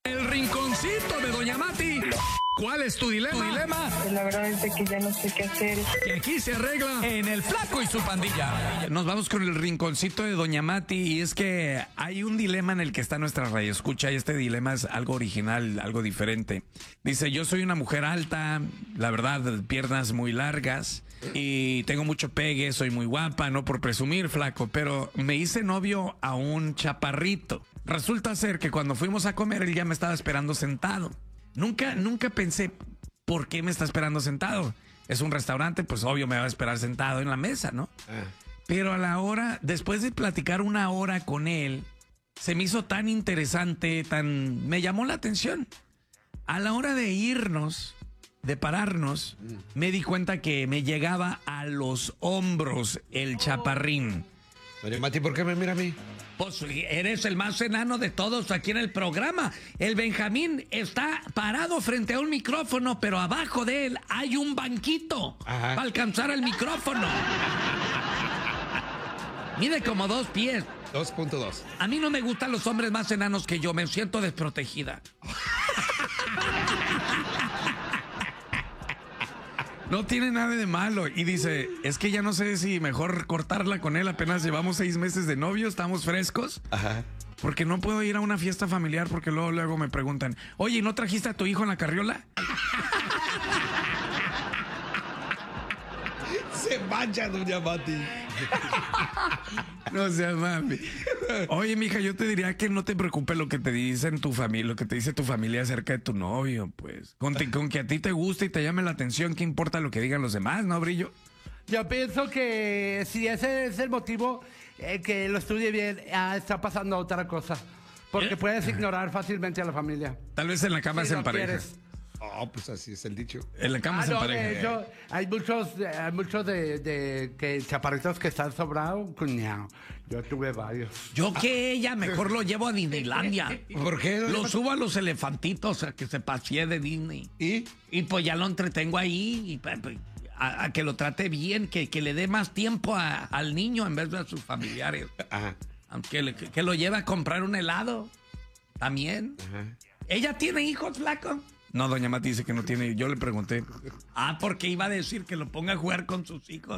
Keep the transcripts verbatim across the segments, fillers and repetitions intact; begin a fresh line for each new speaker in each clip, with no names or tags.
El rinconcito de Doña Mati. ¿Cuál es tu dilema? ¿Tu dilema?
Pues la verdad es de que ya no sé qué hacer.
Que aquí se arregla en El Flaco y su pandilla. Nos vamos con el rinconcito de Doña Mati. Y es que hay un dilema en el que está nuestra radio escucha. Y este dilema es algo original, algo diferente. Dice, yo soy una mujer alta, la verdad, piernas muy largas. Y tengo mucho pegue, soy muy guapa, no por presumir, flaco. Pero me hice novio a un chaparrito. Resulta ser que cuando fuimos a comer, él ya me estaba esperando sentado. Nunca, nunca pensé, ¿por qué me está esperando sentado? Es un restaurante, pues obvio me va a esperar sentado en la mesa, ¿no? Ah. Pero a la hora, después de platicar una hora con él, se me hizo tan interesante, tan... me llamó la atención. A la hora de irnos, de pararnos, mm. me di cuenta que me llegaba a los hombros el chaparrín.
Oye, Mati, ¿por qué me mira a mí?
Pues eres el más enano de todos aquí en el programa. El Benjamín está parado frente a un micrófono, pero abajo de él hay un banquito para alcanzar el micrófono. Mide como dos pies.
dos punto dos.
A mí no me gustan los hombres más enanos que yo. Me siento desprotegida. No tiene nada de malo. Y dice, es que ya no sé si mejor cortarla con él. Apenas llevamos seis meses de novio, estamos frescos. Ajá. Porque no puedo ir a una fiesta familiar porque luego, luego me preguntan, oye, ¿no trajiste a tu hijo en la carriola?
Se mancha, Doña Mati.
No seas mami. Oye, mija, yo te diría que no te preocupes lo que te dicen tu familia, lo que te dice tu familia acerca de tu novio, pues. Con, te, con que a ti te guste y te llame la atención, ¿qué importa lo que digan los demás, no, Brillo?
Yo pienso que si ese es el motivo, eh, que lo estudie bien, ah, está pasando otra cosa. Porque ¿Eh? puedes ignorar fácilmente a la familia.
Tal vez en la cama
si
se
no
empareja.
quieres.
Oh, pues así es el dicho.
En la cama
ah,
se
no,
empareja.
De hecho, hay muchos, hay muchos de, de que chaparritos que están sobrados, cuñado. Yo tuve varios.
Yo que ella mejor lo llevo a Disneylandia.
¿Por qué?
Lo subo a los elefantitos a que se pasee de Disney.
¿Y?
Y pues ya lo entretengo ahí y a, a que lo trate bien, que, que le dé más tiempo a, al niño en vez de a sus familiares. Ajá. Aunque le, que, que lo lleve a comprar un helado. También. Ajá. ¿Ella tiene hijos, flaco? No, Doña Mati dice que no tiene. Yo le pregunté. Ah, porque iba a decir que lo ponga a jugar con sus hijos.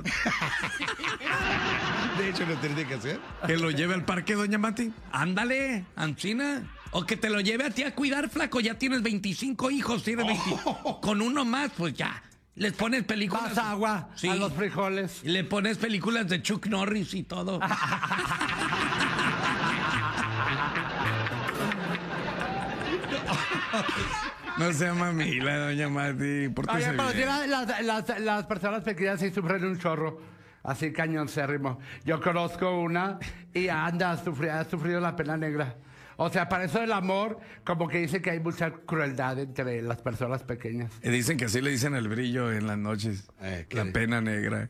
De hecho, lo tiene que hacer.
Que lo lleve al parque, Doña Mati. Ándale, Ancina. O que te lo lleve a ti a cuidar, flaco. Ya tienes veinticinco hijos. Tienes veinte. Oh. Con uno más, pues ya. Les pones películas.
Más agua sí. a los frijoles.
Y le pones películas de Chuck Norris y todo. No sea mamila, Doña Mati.
Oye, pero si la, las, las, las personas pequeñas sí sufren un chorro. Así cañoncérrimo. Yo conozco una y anda, ha sufrido, ha sufrido la pena negra. O sea, para eso del amor, como que dice que hay mucha crueldad entre las personas pequeñas.
Y dicen que así le dicen el Brillo en las noches. Eh, la pena negra.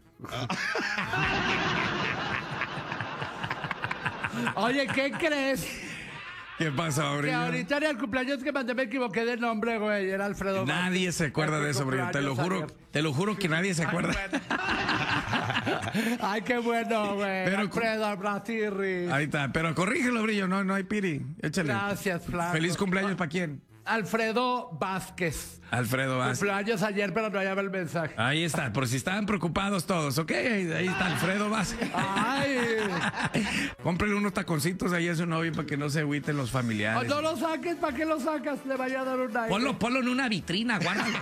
Oye, ¿qué crees?
¿Qué pasa, Brillo?
Que ahorita en el cumpleaños que mandé me equivoqué de nombre, güey. Era Alfredo.
Nadie se acuerda de eso, Brillo. Te lo juro, ayer. te lo juro que nadie se acuerda.
Ay, qué bueno, güey. Alfredo Bratirri.
Ahí está. Pero corrígelo, Brillo. No, no hay piri. Échale.
Gracias, Flaco.
Feliz cumpleaños, ¿para quién?
Alfredo Vázquez.
Alfredo Vázquez.
Cumpleaños ayer, pero no hallaba el mensaje.
Ahí está, por si estaban preocupados todos, ¿ok? Ahí, ahí está Alfredo Vázquez.
Ay.
Cómprele unos taconcitos ahí a su novio para que no se agüiten los familiares.
No lo saques, ¿para qué lo sacas? Le vaya a dar un aire.
Ponlo, ponlo en una vitrina, guárdalo.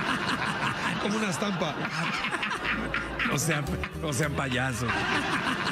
Como una estampa.
O sea, o sea, payaso.